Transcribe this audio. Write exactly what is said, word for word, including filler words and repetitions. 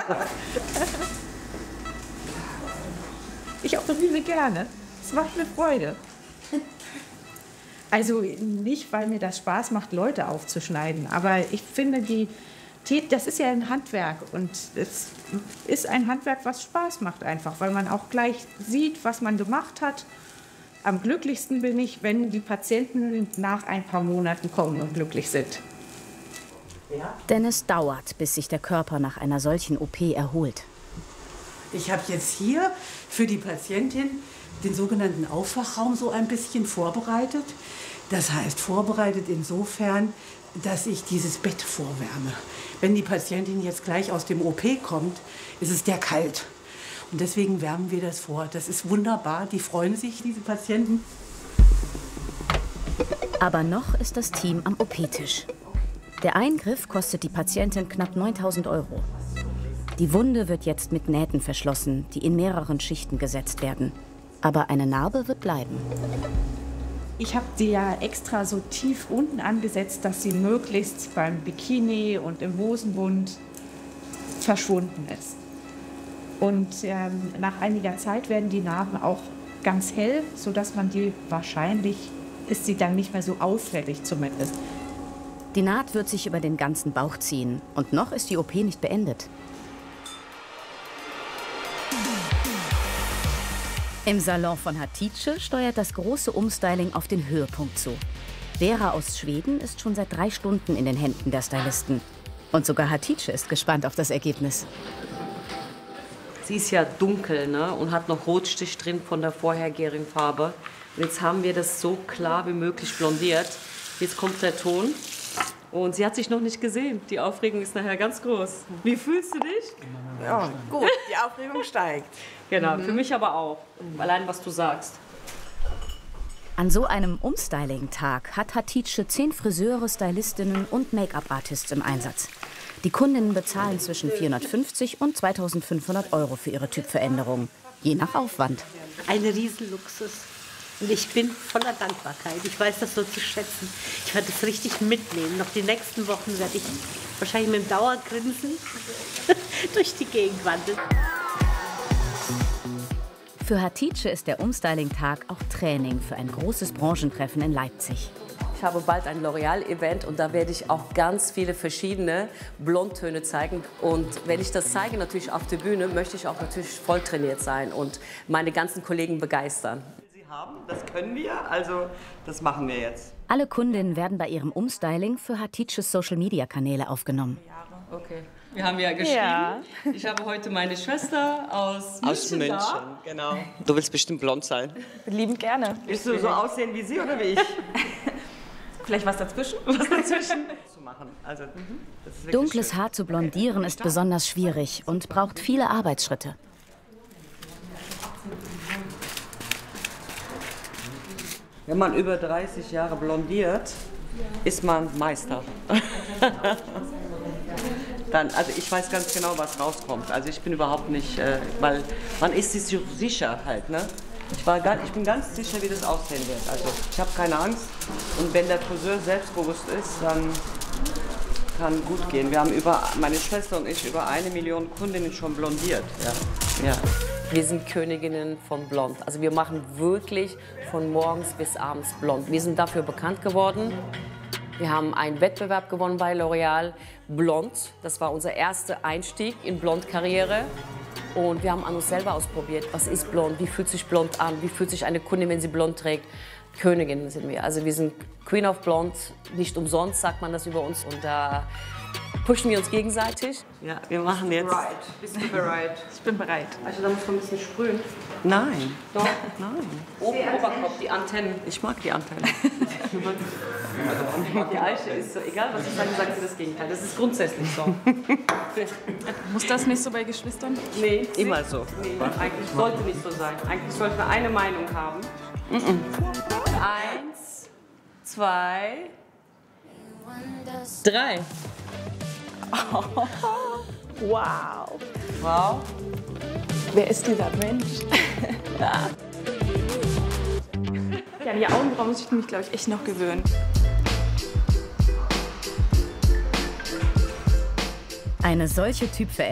Ich operiere gerne. Es macht mir Freude. Also nicht, weil mir das Spaß macht, Leute aufzuschneiden, aber ich finde, die, das ist ja ein Handwerk und es ist ein Handwerk, was Spaß macht einfach, weil man auch gleich sieht, was man gemacht hat. Am glücklichsten bin ich, wenn die Patienten nach ein paar Monaten kommen und glücklich sind. Denn es dauert, bis sich der Körper nach einer solchen O P erholt. Ich habe jetzt hier für die Patientin den sogenannten Aufwachraum so ein bisschen vorbereitet. Das heißt, vorbereitet insofern, dass ich dieses Bett vorwärme. Wenn die Patientin jetzt gleich aus dem O P kommt, ist es der kalt. Und deswegen wärmen wir das vor. Das ist wunderbar. Die freuen sich, diese Patienten. Aber noch ist das Team am O P-Tisch. Der Eingriff kostet die Patientin knapp neuntausend Euro. Die Wunde wird jetzt mit Nähten verschlossen, die in mehreren Schichten gesetzt werden. Aber eine Narbe wird bleiben. Ich habe sie ja extra so tief unten angesetzt, dass sie möglichst beim Bikini und im Hosenbund verschwunden ist. Und ähm, nach einiger Zeit werden die Narben auch ganz hell, sodass man die wahrscheinlich, ist sie dann nicht mehr so auffällig zumindest. Die Naht wird sich über den ganzen Bauch ziehen. Und noch ist die O P nicht beendet. Im Salon von Hatice steuert das große Umstyling auf den Höhepunkt zu. Vera aus Schweden ist schon seit drei Stunden in den Händen der Stylisten. Und sogar Hatice ist gespannt auf das Ergebnis. Sie ist ja dunkel, ne, und hat noch Rotstich drin von der vorhergehenden Farbe. Und jetzt haben wir das so klar wie möglich blondiert. Jetzt kommt der Ton. Und sie hat sich noch nicht gesehen. Die Aufregung ist nachher ganz groß. Wie fühlst du dich? Ja, gut, die Aufregung steigt. Genau, für mich aber auch. Allein, was du sagst. An so einem Umstyling-Tag hat Hatice zehn Friseure, Stylistinnen und Make-up-Artists im Einsatz. Die Kundinnen bezahlen zwischen vierhundertfünfzig und zweitausendfünfhundert Euro für ihre Typveränderung, je nach Aufwand. Ein Riesenluxus. Und ich bin voller Dankbarkeit. Ich weiß das so zu schätzen. Ich werde es richtig mitnehmen. Noch die nächsten Wochen werde ich wahrscheinlich mit dem Dauergrinsen durch die Gegend wandeln. Für Hatice ist der Umstyling-Tag auch Training für ein großes Branchentreffen in Leipzig. Ich habe bald ein L'Oreal-Event und da werde ich auch ganz viele verschiedene Blondtöne zeigen. Und wenn ich das zeige, natürlich auf der Bühne, möchte ich auch natürlich voll trainiert sein und meine ganzen Kollegen begeistern. Haben. Das können wir, also das machen wir jetzt. Alle Kundinnen werden bei ihrem Umstyling für Hatices Social-Media-Kanäle aufgenommen. Okay. Wir haben ja geschrieben. Ja. Ich habe heute meine Schwester aus München. Aus München, da. Genau. Du willst bestimmt blond sein. Liebend gerne. Willst du so aussehen wie sie oder wie ich? Vielleicht was dazwischen? Was dazwischen? Zu machen. Also, das ist Dunkles schön. Haar zu blondieren ist besonders schwierig und braucht viele Arbeitsschritte. Wenn man über dreißig Jahre blondiert, ist man Meister. Dann, also ich weiß ganz genau, was rauskommt. Also ich bin überhaupt nicht, äh, weil man ist sich sicher halt, ne? Ich, war gar, ich bin ganz sicher, wie das aussehen wird. Also ich habe keine Angst. Und wenn der Friseur selbstbewusst ist, dann kann gut gehen. Wir haben über, meine Schwester und ich, über eine Million Kundinnen schon blondiert. Ja. Ja. Wir sind Königinnen von Blond. Also wir machen wirklich von morgens bis abends blond. Wir sind dafür bekannt geworden. Wir haben einen Wettbewerb gewonnen bei L'Oreal, Blond. Das war unser erster Einstieg in Blond-Karriere. Und wir haben an uns selber ausprobiert, was ist blond, wie fühlt sich blond an, wie fühlt sich eine Kundin, wenn sie blond trägt. Königinnen sind wir. Also wir sind Queen of Blond, nicht umsonst sagt man das über uns. Und da pushen wir uns gegenseitig. Ja, wir machen jetzt. Bereit. Bist du bereit? Ich bin bereit. Also da muss man ein bisschen sprühen. Nein. Doch. Nein. Oben, Oberkopf, die Antennen. Ich mag die Antennen. Die Eiche ist so, egal was ich sage, sagt sie das Gegenteil. Das ist grundsätzlich so. Muss das nicht so bei Geschwistern? Nee, immer so. Nee, eigentlich sollte nicht so sein. Eigentlich sollten wir eine Meinung haben. Mm -mm. Eins, zwei, drei. Oh. Wow. Wow. Wer ist dieser Mensch? Ja. Ja, an die Augenbrauen muss ich mich, glaube ich, echt noch gewöhnen. Eine solche Typveränderung